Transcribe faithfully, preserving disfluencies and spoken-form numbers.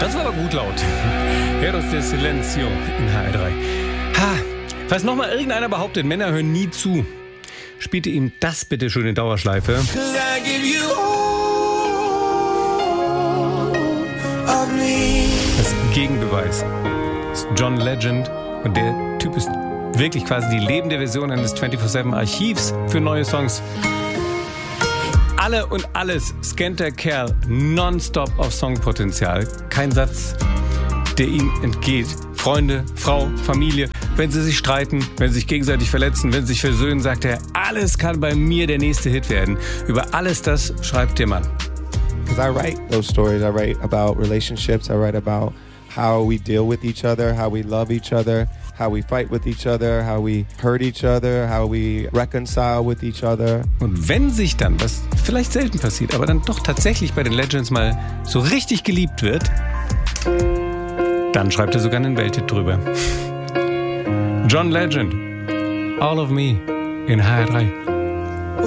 Das war aber gut laut. Heros de Silencio in H R drei. Ha, falls nochmal irgendeiner behauptet, Männer hören nie zu, spielte ihm das bitte schön in Dauerschleife. Das Gegenbeweis ist John Legend und der Typ ist wirklich quasi die lebende Version eines vierundzwanzig sieben Archivs für neue Songs. Alle und alles scannt der Kerl nonstop auf Songpotenzial. Kein Satz, der ihm entgeht. Freunde, Frau, Familie, wenn sie sich streiten, wenn sie sich gegenseitig verletzen, wenn sie sich versöhnen, sagt er, alles kann bei mir der nächste Hit werden. Über alles das schreibt der Mann. Because I write those stories. I write about relationships. I write about how we deal with each other, how we love each other, how we fight with each other, how we hurt each other, how we reconcile with each other. Und wenn sich dann, was vielleicht selten passiert, aber dann doch tatsächlich bei den Legends mal so richtig geliebt wird, dann schreibt er sogar einen Welthit drüber. John Legend, All of Me in H R drei.